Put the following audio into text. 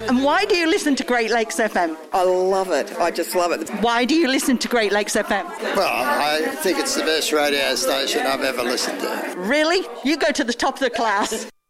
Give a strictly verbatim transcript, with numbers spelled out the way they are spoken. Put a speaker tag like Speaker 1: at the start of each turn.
Speaker 1: And why do you listen to Great Lakes F M?
Speaker 2: I love it. I just love it.
Speaker 1: Why do you listen to Great Lakes F M?
Speaker 3: Well, I think it's the best radio station I've ever listened to.
Speaker 1: Really? You go to the top of the class.